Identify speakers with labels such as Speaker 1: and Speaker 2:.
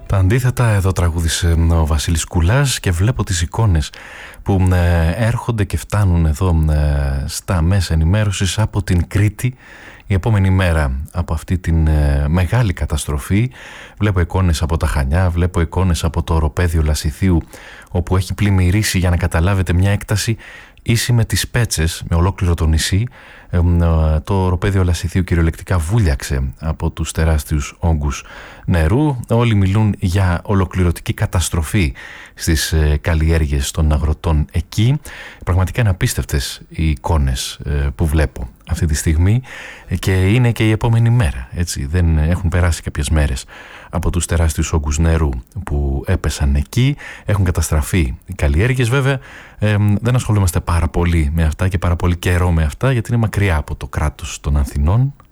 Speaker 1: Τα αντίθετα, εδώ τραγούδισε ο Βασίλης Κουλάς και βλέπω τις εικόνες που έρχονται και φτάνουν εδώ στα μέσα ενημέρωσης από την Κρήτη. Η επόμενη μέρα από αυτή την μεγάλη καταστροφή βλέπω εικόνες από τα Χανιά, βλέπω εικόνες από το οροπέδιο Λασιθίου, όπου έχει πλημμυρίσει, για να καταλάβετε, μια έκταση ίση με τις Πέτσες, με ολόκληρο το νησί. Το οροπέδιο Λασιθίου κυριολεκτικά βούλιαξε από τους τεράστιους όγκους νερού. Όλοι μιλούν για ολοκληρωτική καταστροφή στις καλλιέργειες των αγροτών εκεί. Πραγματικά είναι απίστευτες οι εικόνες που βλέπω αυτή τη στιγμή και είναι και η επόμενη μέρα, έτσι. Δεν έχουν περάσει κάποιες μέρες από τους τεράστιους όγκους νερού που έπεσαν εκεί. Έχουν καταστραφεί οι καλλιέργειες. Βέβαια δεν ασχολούμαστε πάρα πολύ με αυτά και πάρα πολύ καιρό με αυτά, γιατί είναι μακριά από το κράτος των Αθηνών.